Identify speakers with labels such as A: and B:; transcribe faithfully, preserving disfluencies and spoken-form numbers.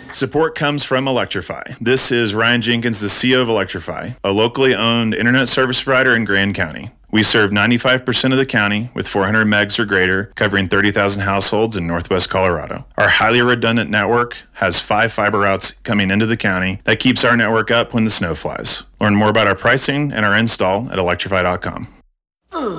A: Support comes from Electrify. This is Ryan Jenkins, the C E O of Electrify, a locally owned internet service provider in Grand County. We serve ninety-five percent of the county with four hundred megs or greater, covering thirty thousand households in northwest Colorado. Our highly redundant network has five fiber routes coming into the county that keeps our network up when the snow flies. Learn more about our pricing and our install at electrify dot com.